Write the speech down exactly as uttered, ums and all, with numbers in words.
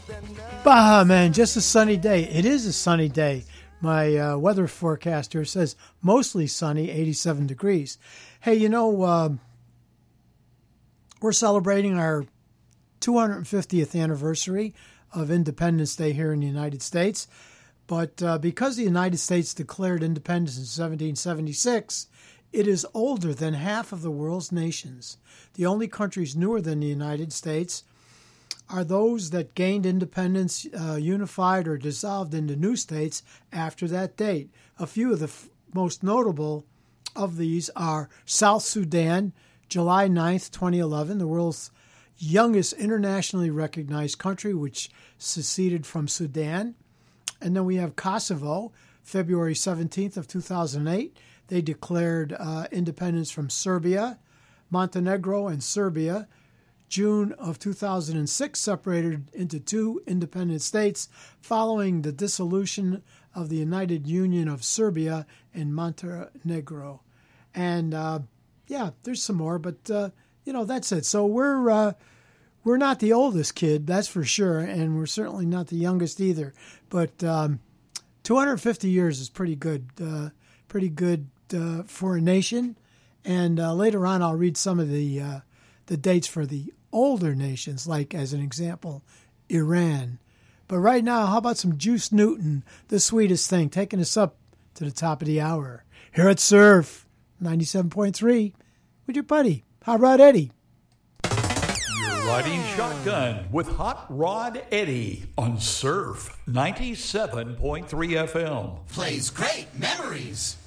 Bah, man, just a sunny day. It is a sunny day. My uh, weather forecaster says mostly sunny, eighty-seven degrees. Hey, you know, uh, we're celebrating our two hundred fiftieth anniversary of Independence Day here in the United States. But uh, because the United States declared independence in seventeen seventy-six, it is older than half of the world's nations. The only countries newer than the United States are those that gained independence, uh, unified, or dissolved into new states after that date. A few of the f- most notable of these are South Sudan, July ninth, twenty eleven, the world's youngest internationally recognized country, which seceded from Sudan. And then we have Kosovo, February seventeenth of two thousand eight. They declared uh, independence from Serbia. Montenegro and Serbia, June of two thousand six, separated into two independent states following the dissolution of the United Union of Serbia and Montenegro. And, uh, yeah, there's some more, but, uh, you know, that's it. So we're uh, we're not the oldest kid, that's for sure, and we're certainly not the youngest either. But um, two hundred fifty years is pretty good, uh, pretty good uh, for a nation. And uh, later on, I'll read some of the uh, the dates for the older nations, like, as an example, Iran. But right now, how about some Juice Newton, The Sweetest Thing, taking us up to the top of the hour. Here at Surf, ninety-seven point three, with your buddy, Hot Rod Eddie. You're riding shotgun with Hot Rod Eddie on Surf ninety-seven point three F M. Plays great memories.